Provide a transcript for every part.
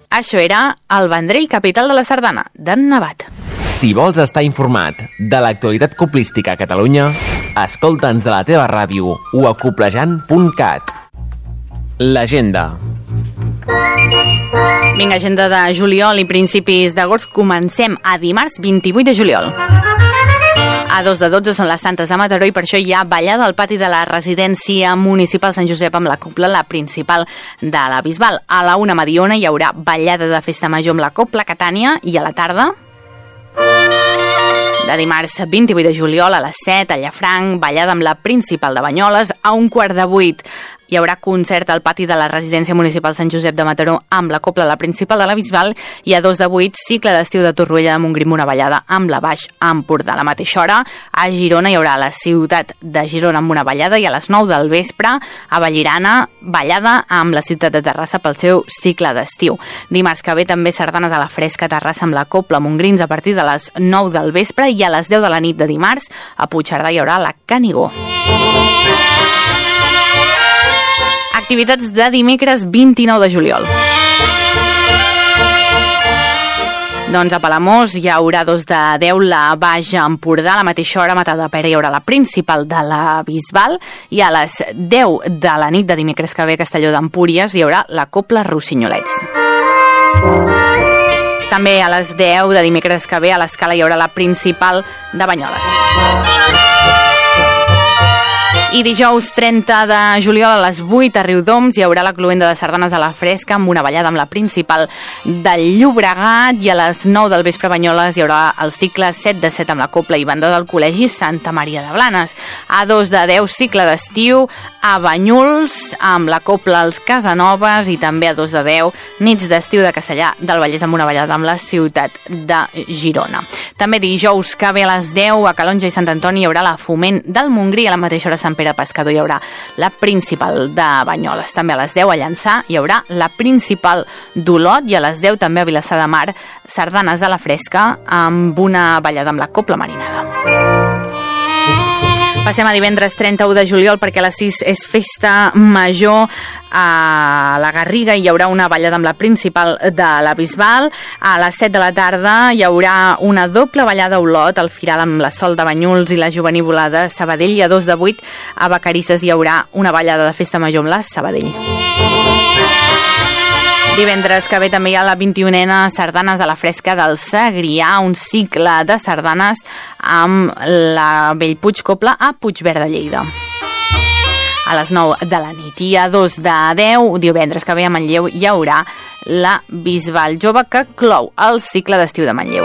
Això era el Vendrell, capital de la sardana, d'en Nevat. Si vols estar informat de l'actualitat coplística a Catalunya, escolta'ns a la teva ràdio o a coplejant.cat. L'agenda. Vinga, agenda de juliol i principis d'agost. Comencem a dimarts 28 de juliol. A 2 de 12 són les Santes de Mataró i per això hi ha ballada al pati de la residència municipal Sant Josep amb la cobla, la principal de la Bisbal. A la 1 a Mediona hi haurà ballada de festa major amb la cobla Catània i a la tarda, de dimarts 28 de juliol a les 7 a Llafranc, ballada amb la principal de Banyoles. A 7:15 hi haurà concert al pati de la residència municipal Sant Josep de Mataró amb la cobla, la principal de la Bisbal, i a 2:08 cicle d'estiu de Torroella de Montgrí amb una ballada amb la Baix Empordà. A la mateixa hora a Girona hi haurà la ciutat de Girona amb una ballada i a les 9 del vespre a Vallirana, ballada amb la ciutat de Terrassa pel seu cicle d'estiu. Dimarts que ve també sardanes a la Fresca a Terrassa amb la cobla Montgrins a partir de les 9 del vespre i a les 10 de la nit de dimarts a Puigcerdà hi haurà la Canigó. Activitats de dimecres 29 de juliol. Doncs a Palamós hi haurà 2 de 10 la Baix Empordà, a la mateixa hora a Matadepera hi haurà la principal de la Bisbal i a les 10 de la nit de dimecres que ve a Castelló d'Empúries hi haurà la cobla Rossinyolets. També a les 10 de dimecres que ve a l'Escala hi haurà la principal de Banyoles. I dijous 30 de juliol a les 8 a Riudoms hi haurà la cloenda de sardanes a la Fresca amb una ballada amb la principal del Llobregat i a les 9 del vespre a Banyoles hi haurà el cicle 7 de 7 amb la cobla i banda del Col·legi Santa Maria de Blanes. A 2 de 10 cicle d'estiu a Banyuls amb la cobla als Casanovas i també a 2 de 10 nits d'estiu de Castellà del Vallès amb una ballada amb la ciutat de Girona. També dijous que ve a les 10 a Calonja i Sant Antoni hi haurà la Foment del Montgrí i a la mateixa hora a Sant Pere Pescador hi haurà la principal de Banyoles. També a les 10 a Llançà hi haurà la principal d'Olot i a les 10 també a Vilassar de Mar sardanes a la Fresca amb una ballada amb la cobla marinada. Passem a divendres 31 de juliol perquè a les 6 és festa major a la Garriga i hi haurà una ballada amb la principal de la Bisbal. A les 7 de la tarda hi haurà una doble ballada a Olot, al Firal amb la Sol de Banyuls i la Jovenívola de Sabadell i a 2 de 8 a Vacarisses hi haurà una ballada de festa major amb la Sabadell. Divendres que ve també hi ha la 21a sardanes a la Fresca del Segrià, un cicle de sardanes amb la Bellpuig Cobla a Puigverd de Lleida. A les 9 de la nit i a 2 de 10, divendres que ve a Manlleu hi haurà la Bisbal Jove que clou el cicle d'estiu de Manlleu.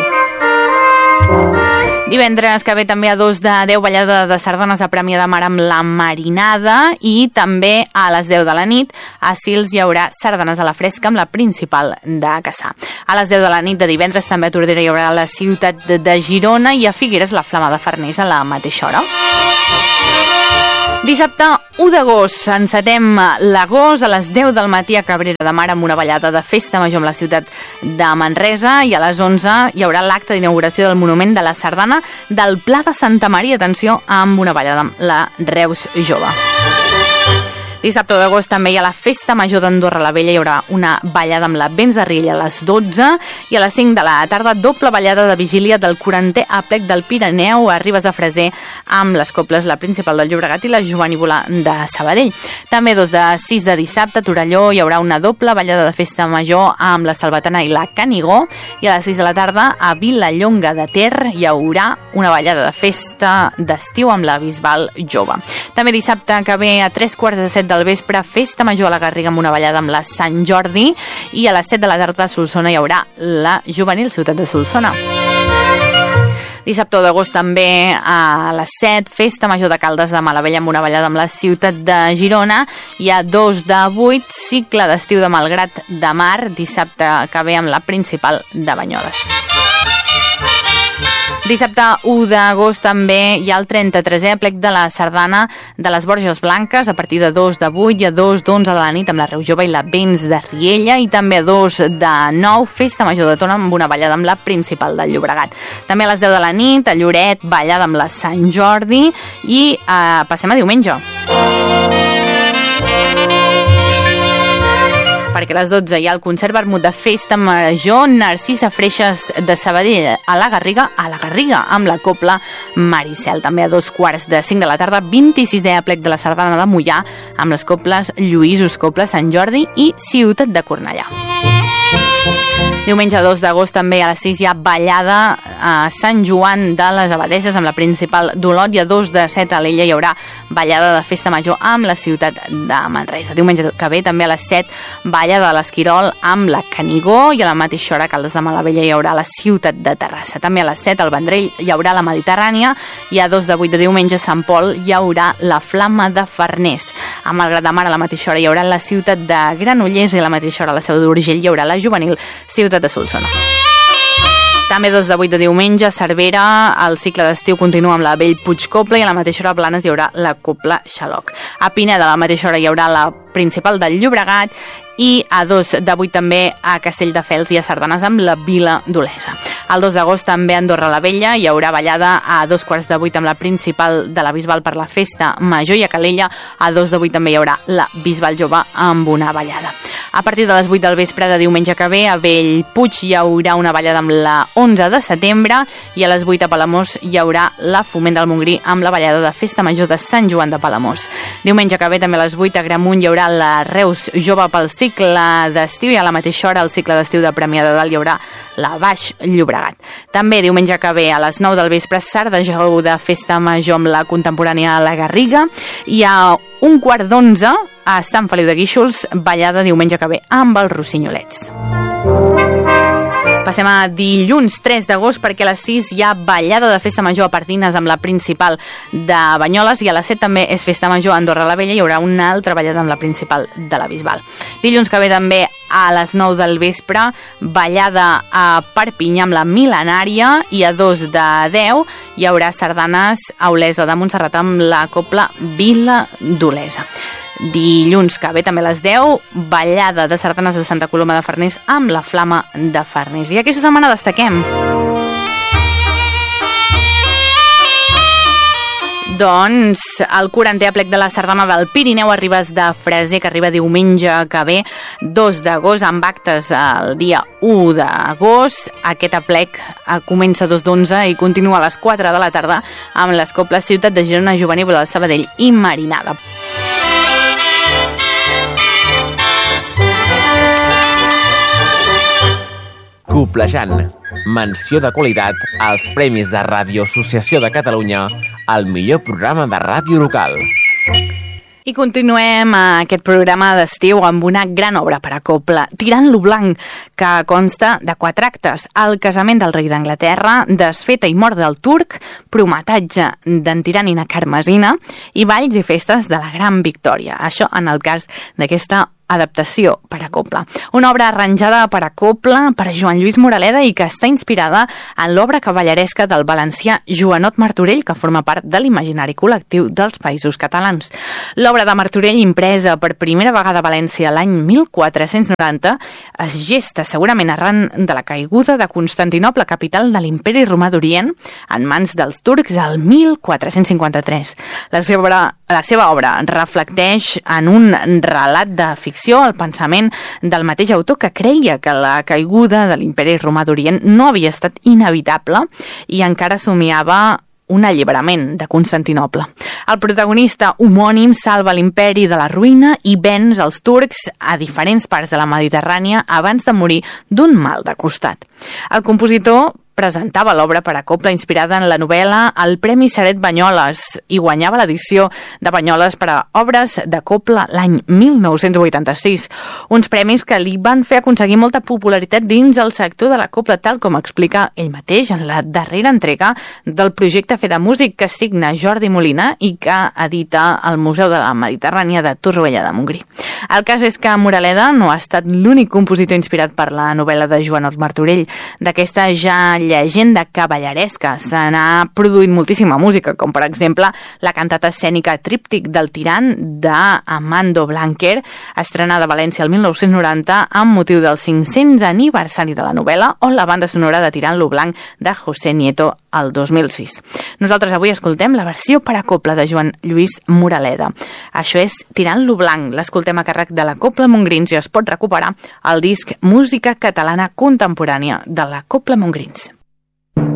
Divendres que ve també a 2 de 10 ballada de sardanes a Premià de Mar amb la Marinada i també a les 10 de la nit a Sils hi haurà sardanes a la Fresca amb la principal de Cassà. A les 10 de la nit de divendres també a Tordera hi haurà la ciutat de Girona i a Figueres la Flama de Farners a la mateixa hora. Dissabte 1 d'agost encetem l'agost a les 10 del matí a Cabrera de Mar amb una ballada de festa major amb la ciutat de Manresa i a les 11 hi haurà l'acte d'inauguració del monument de la sardana del Pla de Santa Maria, atenció, amb una ballada amb la Reus Jove. Dissabte d'agost també hi ha la Festa Major d'Andorra la Vella, hi haurà una ballada amb la Vents de Riella a les 12 i a les 5 de la tarda doble ballada de vigília del 40è aplec del Pirineu a Ribes de Freser amb les cobles la principal del Llobregat i la Jovenívola de Sabadell. També 2 de 6 de dissabte a Torelló hi haurà una doble ballada de Festa Major amb la Salvatana i la Canigó i a les 6 de la tarda a Vilallonga de Ter hi haurà una ballada de festa d'estiu amb la Bisbal Jove. També dissabte que ve a 3:15 del vespre, Festa Major a la Garriga amb una ballada amb la Sant Jordi i a les 7 de la tarda a Solsona hi haurà la Juvenil Ciutat de Solsona. Dissabte d'agost també a les 7, Festa Major de Caldes de Malavella amb una ballada amb la ciutat de Girona i a 2 de 8, cicle d'estiu de Malgrat de Mar, dissabte que ve amb la principal de Banyoles. Dissabte 1 d'agost també hi ha el 33è aplec de la sardana de les Borges Blanques a partir de 2 de 8 i a 2 d'11 de la nit amb la Reus Jove i la Vents de Riella i també a 2 de 9 Festa Major de Tona amb una ballada amb la principal del Llobregat. També a les 10 de la nit a Lloret, ballada amb la Sant Jordi i passem a diumenge. perquè a les 12 hi ha el concert vermut de Festa Major Narcisa Freixas de Sabadell a la Garriga, amb la cobla Maricel. També a 4:45 de la tarda, 26è aplec de la Sardana de Moià, amb les cobles Lluïsos, Cobla Sant Jordi i Ciutat de Cornellà. Diumenge 2 d'agost també a les 6 hi ha ballada a Sant Joan de les Abadeses amb la principal d'Olot, i a 2 de 7 a l'Ella hi haurà ballada de Festa Major amb la ciutat de Manresa. Diumenge que ve també a les 7 ballada de l'Esquirol amb la Canigó, i a la mateixa hora a Caldes de Malavella hi haurà la ciutat de Terrassa. També a les 7 al Vendrell hi haurà la Mediterrània, i a 2 de 8 de diumenge a Sant Pol hi haurà la Flama de Farners. A Malgrat de Mar a la mateixa hora hi haurà la ciutat de Granollers, i a la mateixa hora a la Seu d'Urgell hi haurà la juvenil ciutat de Solsona. També 2 de 8 de diumenge a Cervera el cicle d'estiu continua amb la Bellpuig Cobla, i a la mateixa hora a Blanes hi haurà la Cobla Xaloc. A Pineda a la mateixa hora hi haurà la principal del Llobregat, i a 2 de 8 també a Castelldefels i a Sardanes amb la Vila d'Olesa. El 2 d'agost també a Andorra la Vella hi haurà ballada a 2:15 amb la principal de la Bisbal per la Festa Major, i a Calella a 2 de 8 també hi haurà la Bisbal Jove amb una ballada. A partir de les 8 del vespre de diumenge que ve a Bellpuig hi haurà una ballada amb la 11 de setembre, i a les 8 a Palamós hi haurà la Foment del Montgrí amb la ballada de Festa Major de Sant Joan de Palamós. Diumenge que ve també a les 8 a Gramunt hi haurà la Reus Jove pel cicle d'estiu, i a la mateixa hora al cicle d'estiu de Premià de Dalt hi haurà la Baix Llobregat. També diumenge que ve a les 9 del vespre Sardajou de Festa Major amb la Contemporània a la Garriga, i a 11:15 a Sant Feliu de Guíxols ballada diumenge que ve amb els Rossinyolets. Passem a dilluns 3 d'agost, perquè a les 6 hi ha ballada de Festa Major a Pardines amb la principal de Banyoles, i a les 7 també és Festa Major a Andorra la Vella, hi haurà una altra ballada amb la principal de la Bisbal. Dilluns que ve també a les 9 del vespre ballada a Perpinyà amb la Mil·lenària, i a 2 de 10 hi haurà sardanes a Olesa de Montserrat amb la cobla Vila d'Olesa. Dilluns que ve també a les 10 ballada de sardanes de Santa Coloma de Farners amb la Flama de Farners. I aquesta setmana destaquem doncs el 40è aplec de la Sardana del Pirineu a Ribes de Freser, que arriba diumenge que ve 2 d'agost amb actes el dia 1 d'agost. Aquest aplec comença a 2 d'11 i continua a les 4 de la tarda amb les cobles Ciutat de Girona, Juvenil de Sabadell i Marinada. Coplejant, menció de qualitat als Premis de Ràdio Associació de Catalunya al millor programa de ràdio local. I continuem aquest programa d'estiu amb una gran obra per a cobla, Tirant-lo blanc, que consta de 4 actes: el casament del rei d'Anglaterra, desfeta i mort del turc, prometatge d'en Tirant i na Carmesina, i balls i festes de la Gran Victòria. Això en el cas d'aquesta adaptació per a cobla. Una obra arranjada per a cobla per a Joan Lluís Moraleda i que està inspirada en l'obra cavalleresca del valencià Joanot Martorell, que forma part de l'imaginari col·lectiu dels Països Catalans. L'obra de Martorell, impresa per primera vegada a València l'any 1490, es gesta segurament arran de la caiguda de Constantinoble, capital de l'Imperi Romà d'Orient, en mans dels turcs el 1453. La seva obra reflecteix en un relat de ficció el pensament del mateix autor, que creia que la caiguda de l'Imperi Romà d'Orient no havia estat inevitable i encara somiava un alliberament de Constantinoble. El protagonista homònim salva l'imperi de la ruïna i venç els turcs a diferents parts de la Mediterrània abans de morir d'un mal de costat. El compositor presentava l'obra per a cobla inspirada en la novel·la al Premi Seret Banyoles i guanyava l'edició de Banyoles per a obres de cobla l'any 1986. Uns premis que li van fer aconseguir molta popularitat dins el sector de la cobla, tal com explica ell mateix en la darrera entrega del projecte Fer de Músic, que signa Jordi Molina i que edita el Museu de la Mediterrània de Torroella de Montgrí. El cas és que Moraleda no ha estat l'únic compositor inspirat per la novel·la de Joanot Martorell. D'aquesta ja llegenda cavalleresca se n'ha produït moltíssima música, com per exemple la cantata escènica Tríptic del Tirant d'Amando Blanquer, estrenada a València el 1990 amb motiu del 500 aniversari de la novel·la, o la banda sonora de Tirant-lo blanc de José Nieto el 2006. Nosaltres avui escoltem la versió per a cobla de Joan Lluís Moraleda. Això és Tirant-lo blanc. L'escoltem a càrrec de la Cobla Montgrins i es pot recuperar al disc Música Catalana Contemporània de la Cobla Montgrins.